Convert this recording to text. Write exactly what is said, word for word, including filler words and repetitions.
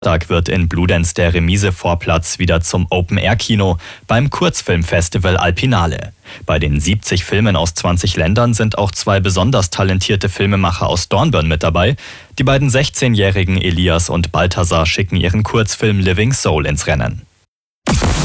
Tag wird in Bludenz der Remise-Vorplatz wieder zum Open-Air-Kino beim Kurzfilmfestival Alpinale. Bei den siebzig Filmen aus zwanzig Ländern sind auch zwei besonders talentierte Filmemacher aus Dornbirn mit dabei. Die beiden sechzehnjährigen Elias und Balthasar schicken ihren Kurzfilm Living Soul ins Rennen.